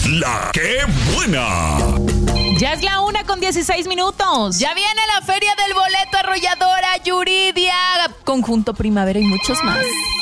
La que buena. Ya es la 1:16. Ya viene la Feria del Boleto Arrolladora, Yuridia, Conjunto Primavera y muchos más.